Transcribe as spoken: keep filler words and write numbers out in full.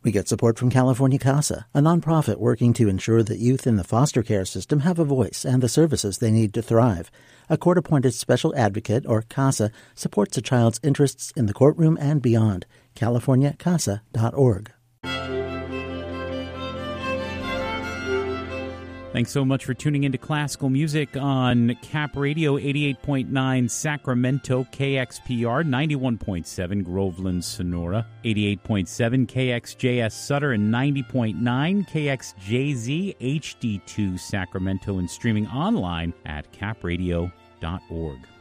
We get support from California CASA, a nonprofit working to ensure that youth in the foster care system have a voice and the services they need to thrive. A court-appointed special advocate, or CASA, supports a child's interests in the courtroom and beyond. california casa dot org. Thanks so much for tuning into Classical Music on Cap Radio, eighty-eight point nine Sacramento, K X P R, ninety-one point seven Groveland, Sonora, eighty-eight point seven K X J S Sutter, and ninety point nine K X J Z H D two Sacramento, and streaming online at cap radio dot org.